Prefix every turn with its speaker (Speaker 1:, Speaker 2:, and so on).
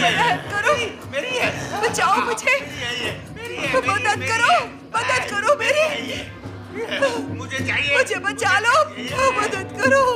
Speaker 1: रहम करो,
Speaker 2: मेरी है,
Speaker 1: बचाओ मुझे, मदद करो मेरी,
Speaker 2: मुझे चाहिए,
Speaker 1: मुझे बचा लो, मदद करो।